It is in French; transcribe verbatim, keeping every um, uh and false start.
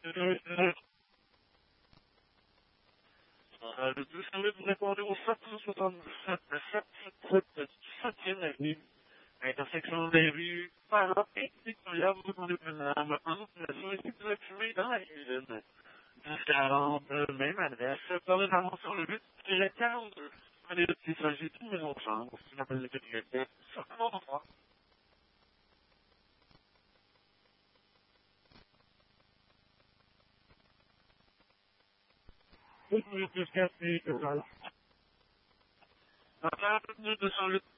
Euh, le deux cent huit, vous répondez au sept cent soixante-dix-sept, sept cent soixante-dix-sept, septième avenue, intersection des rues, Parent et Victoria, vous répondez présentement en occupation, et si vous êtes fumé dans la cuisine, dix quarante, euh, même adresse, parlez d'avance sur le huit, quarante-deux. Prenez le petit s'agit d'une maison de chambre, si l'appel de sécurité, sur commande trois. Vous pouvez plus casser, voilà. Dans la deux cent huit,